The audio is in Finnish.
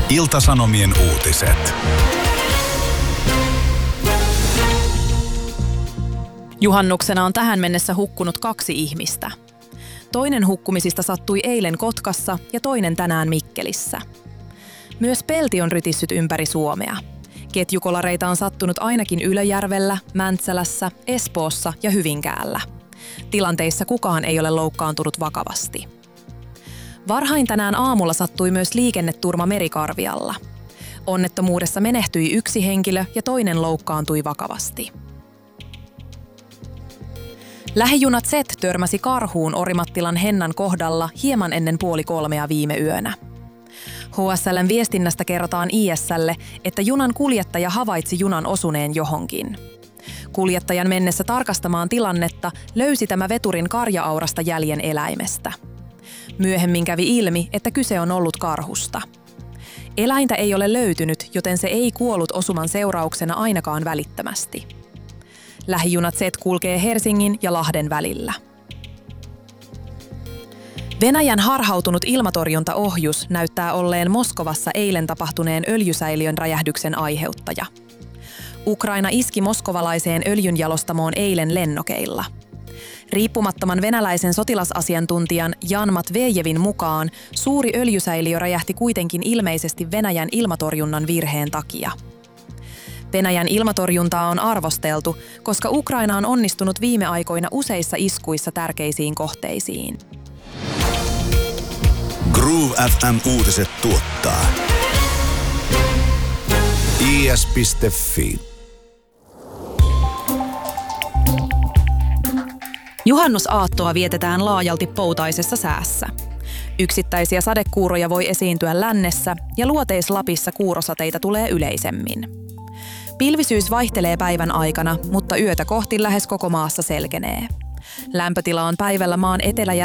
Ilta-Sanomien uutiset. Juhannuksena on tähän mennessä hukkunut 2 ihmistä. Toinen hukkumisista sattui eilen Kotkassa ja toinen tänään Mikkelissä. Myös pelti on rytissyt ympäri Suomea. Ketjukolareita on sattunut ainakin Ylöjärvellä, Mäntsälässä, Espoossa ja Hyvinkäällä. Tilanteissa kukaan ei ole loukkaantunut vakavasti. Varhain tänään aamulla sattui myös liikenneturma Merikarvialla. Onnettomuudessa menehtyi 1 henkilö ja toinen loukkaantui vakavasti. Lähijuna Z törmäsi karhuun Orimattilan Hennan kohdalla hieman ennen 2:30 viime yönä. HSL:n viestinnästä kerrotaan IS:lle, että junan kuljettaja havaitsi junan osuneen johonkin. Kuljettajan mennessä tarkastamaan tilannetta löysi tämä veturin karja-aurasta jäljen eläimestä. Myöhemmin kävi ilmi, että kyse on ollut karhusta. Eläintä ei ole löytynyt, joten se ei kuollut osuman seurauksena ainakaan välittömästi. Lähijuna Z kulkee Helsingin ja Lahden välillä. Venäjän harhautunut ilmatorjuntaohjus näyttää olleen Moskovassa eilen tapahtuneen öljysäiliön räjähdyksen aiheuttaja. Ukraina iski moskovalaiseen öljynjalostamoon eilen lennokeilla. Riippumattoman venäläisen sotilasasiantuntijan Jan Matvejevin mukaan suuri öljysäiliö räjähti kuitenkin ilmeisesti Venäjän ilmatorjunnan virheen takia. Venäjän ilmatorjuntaa on arvosteltu, koska Ukraina on onnistunut viime aikoina useissa iskuissa tärkeisiin kohteisiin. Groove FM-uutiset tuottaa is.fi. Juhannusaattoa vietetään laajalti poutaisessa säässä. Yksittäisiä sadekuuroja voi esiintyä lännessä ja Luoteis-Lapissa kuurosateita tulee yleisemmin. Pilvisyys vaihtelee päivän aikana, mutta yötä kohti lähes koko maassa selkenee. Lämpötila on päivällä maan etelä- ja